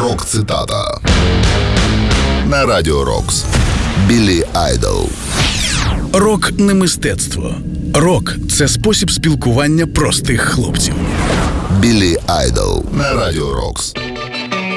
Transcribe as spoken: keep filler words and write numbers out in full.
Рок-цитата на Радіо Рокс. Біллі Айдол. Рок – не мистецтво. Рок – це спосіб спілкування простих хлопців. Біллі Айдол на Радіо Рокс.